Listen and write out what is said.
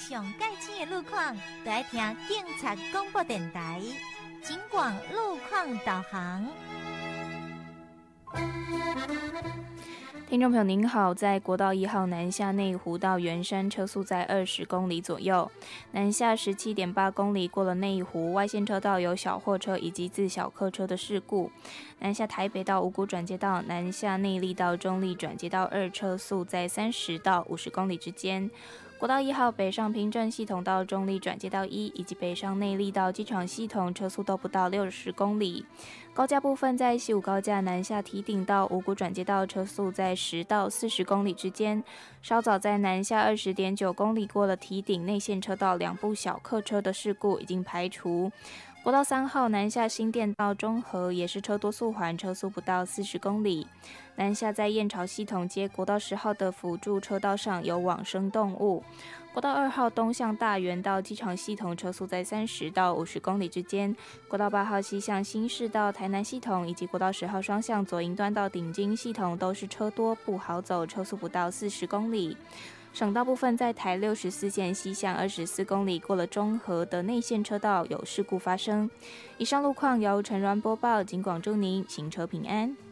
上盖清的路况，就爱听警察广播电台警广路况导航。 听众朋友您好，在国道1号南下内湖到圆山车速在20公里左右，南下17.8公里过了内湖，外线车道有小货车以及自小客车的事故。南下台北到五股转接道，南下内壢到中壢转接道2车速在30到50公里之间。国道1号北上平镇系统到中壢转接道1，以及北上内壢到机场系统车速都不到60公里。高架部分在西武高架南下堤顶到五股转接道车速在10到40公里之间。稍早在南下20.9公里过了堤顶内线车道2部小客车的事故已经排除。国道3号南下新店到中和也是车多速缓，车速不到40公里。南下在燕巢系统街国道10号的辅助车道上有往生动物。国道2号东向大园到机场系统车速在30到50公里之间。国道8号西向新市到台南系统以及国道10号双向左营端到顶金系统都是车多不好走，车速不到40公里。省道部分在台64线西向24公里过了中和的内线车道有事故发生。以上路况由陈鸾播报，警广祝您行车平安。